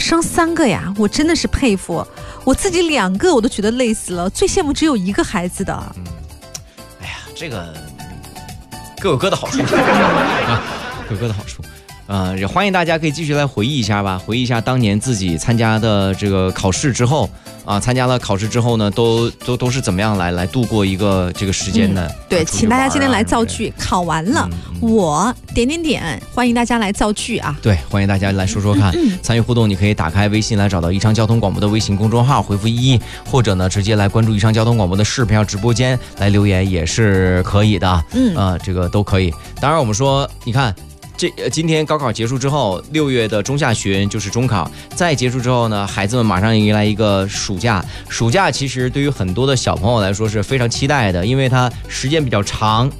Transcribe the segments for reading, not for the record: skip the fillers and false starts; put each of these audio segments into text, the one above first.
生3个呀，我真的是佩服。我自己2个我都觉得累死了，最羡慕只有1个孩子的。 哎呀，这个各有各的好处啊，各有各的好处。也欢迎大家可以继续来回忆一下吧，回忆一下当年自己参加的这个考试之后啊，参加了考试之后呢，都是怎么样来度过一个这个时间的？ 对，请大家今天来造句，考完了，我点点点，欢迎大家来造句啊！ 对，欢迎大家来说说看，参与互动，你可以打开微信来找到宜昌交通广播的微信公众号，回复11，或者呢直接来关注宜昌交通广播的视频直播间来留言也是可以的，这个都可以。当然我们说，你看。今天高考结束之后，6月的中下旬就是中考，再结束之后呢，孩子们马上迎来一个暑假。暑假其实对于很多的小朋友来说是非常期待的，因为它时间比较长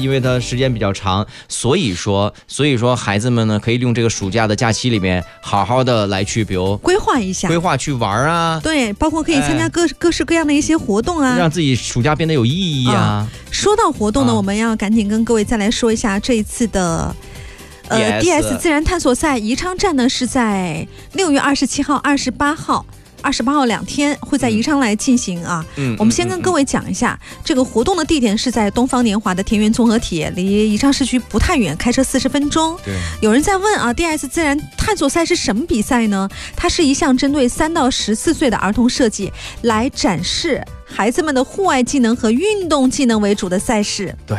所以说孩子们呢可以用这个暑假的假期里面好好的来去，比如规划一下， 规划去玩啊， 对，包括可以参加各式各样的一些活动啊， 让自己暑假变得有意义啊。 说到活动呢，我们要赶紧跟各位再来说一下这一次的。DS 自然探索赛宜昌站呢是在6月27号、28号2天会在宜昌来进行啊。我们先跟各位讲一下，这个活动的地点是在东方年华的田园综合体，离宜昌市区不太远，开车40分钟。对，有人在问啊 ，DS 自然探索赛是什么比赛呢？它是一项针对3到14岁的儿童设计，来展示孩子们的户外技能和运动技能为主的赛事。 对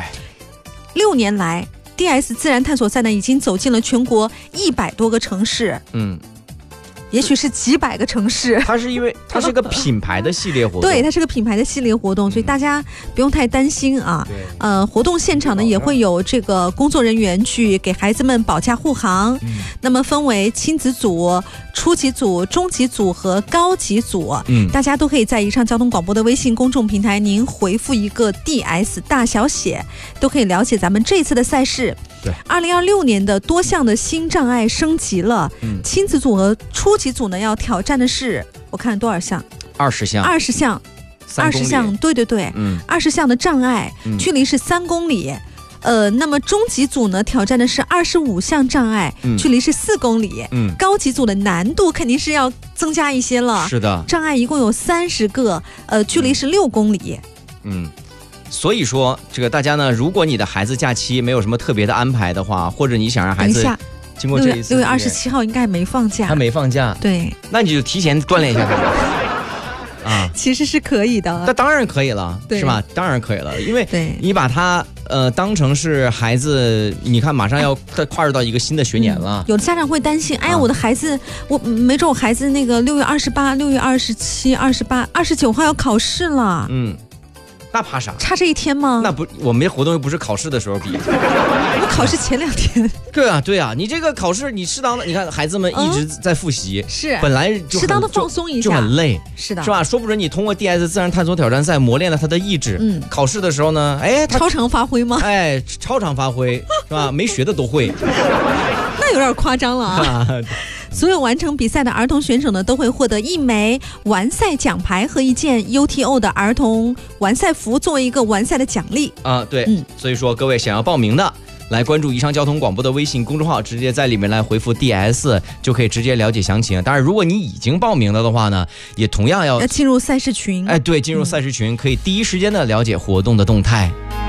，6年来。DS 自然探索赛呢，已经走进了全国100多个城市，也许是几百个城市。 它是因为它是个品牌的系列活动， 对，它是个品牌的系列活动，所以大家不用太担心啊。活动现场呢也会有这个工作人员去给孩子们保驾护航。那么分为亲子组、初级组、中级组和高级组。大家都可以在宜昌交通广播的微信公众平台，您回复一个 DS 大小写，都可以了解咱们这次的赛事。对，2026年的多项的新障碍升级了。亲子组和初级组呢要挑战的是，我看多少项？20项，对对对，20项的障碍，距离是3公里。那么中级组呢挑战的是25项障碍，距离是4公里。高级组的难度肯定是要增加一些了。是的，障碍一共有30个，距离是6公里。 所以说，这个大家呢，如果你的孩子假期没有什么特别的安排的话，或者你想让孩子经过这一次，6月 27号应该没放假， 他没放假， 对， 那你就提前锻炼一下他。 其实是可以的， 那当然可以了，是吧？当然可以了，因为你把他当成是孩子，你看马上要跨入到一个新的学年了。 有的家长会担心，哎呀，我的孩子，我没准我孩子那个6月28、6月27、28、29号要考试了。 那怕啥？ 差这一天吗？ 那不，我们活动又不是考试的时候比。 我考试前2天。 对啊，你这个考试你适当的，你看孩子们一直在复习， 是本来就适当的放松一下， 就很累， 是的， 是吧？说不准你通过 DS 自然探索挑战赛磨练了他的意志，考试的时候呢，他超常发挥吗？ 超常发挥是吧？没学的都会。 那有点夸张了啊。所有完成比赛的儿童选手呢，都会获得1枚完赛奖牌和1件 UTO 的儿童完赛服，作为一个完赛的奖励啊。对，所以说各位想要报名的，来关注宜昌交通广播的微信公众号，直接在里面来回复 DS， 就可以直接了解详情。当然，如果你已经报名了的话呢，也同样要进入赛事群。 对，进入赛事群，可以第一时间的了解活动的动态。